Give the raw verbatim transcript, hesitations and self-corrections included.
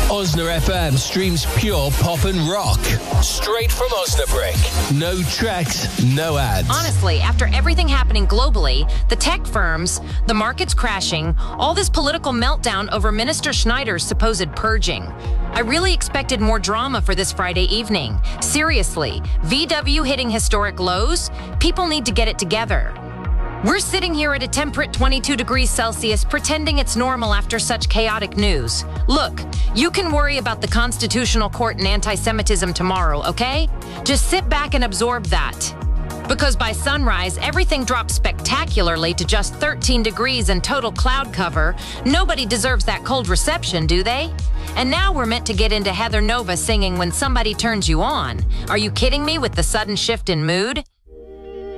Osna F M streams pure pop and rock. Straight from Osnabrück. No tracks, no ads. Honestly, after everything happening globally, the tech firms, the markets crashing, all this political meltdown over Minister Schneider's supposed purging, I really expected more drama for this Friday evening. Seriously, V W hitting historic lows? People need to get it together. We're sitting here at a temperate twenty-two degrees Celsius pretending it's normal after such chaotic news. Look, you can worry about the Constitutional Court and anti-Semitism tomorrow, okay? Just sit back and absorb that. Because by sunrise, everything drops spectacularly to just thirteen degrees and total cloud cover. Nobody deserves that cold reception, do they? And now we're meant to get into Heather Nova singing When Somebody Turns You On. Are you kidding me with the sudden shift in mood?